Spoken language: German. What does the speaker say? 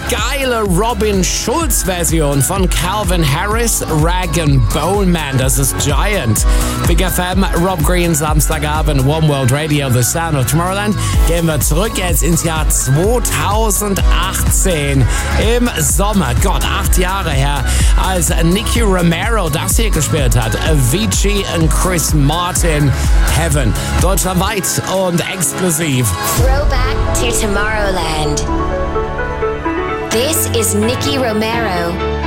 geile Robin Schulz-Version von Calvin Harris, Rag & Bone Man. Das ist Giant. Big FM, Rob Green, Samstagabend, One World Radio, The Sound of Tomorrowland. Gehen wir zurück jetzt ins Jahr 2018. Im Sommer, Gott, 8 Jahre her, als Nicky Romero das hier gespielt hat. Avicii und Chris Martin, Heaven. Deutschlandweit und exklusiv. Throwback to Tomorrowland. This is Nicky Romero.